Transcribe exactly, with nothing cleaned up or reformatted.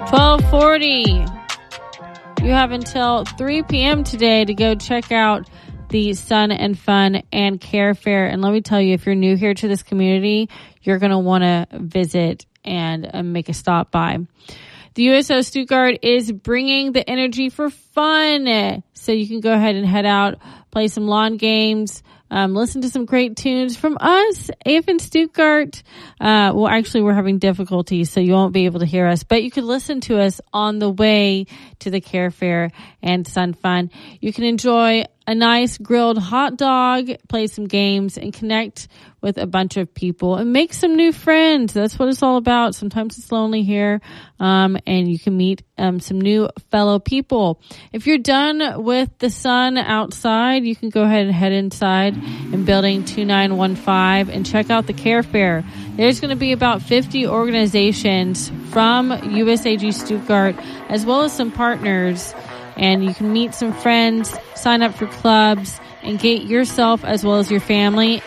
twelve forty. You have until three p.m. today to go check out the Sun and Fun and Care Fair. And let me tell you, if you're new here to this community, you're going to want to visit and uh, make a stop by. The U S O Stuttgart is bringing the energy for fun. So you can go ahead and head out, play some lawn games, um, listen to some great tunes from us, A F N Stuttgart. Uh, well, actually, we're having difficulties, so you won't be able to hear us, but you can listen to us on the way to the Care Fair and Sun Fun. You can enjoy a nice grilled hot dog, play some games, and connect with a bunch of people and make some new friends. That's what it's all about. Sometimes it's lonely here, um, and you can meet um, some new fellow people. If you're done with the sun outside, you can go ahead and head inside in building two nine one five and check out the Care Fair. There's going to be about fifty organizations from U S A G Stuttgart, as well as some partners. And you can meet some friends, sign up for clubs, and get yourself as well as your family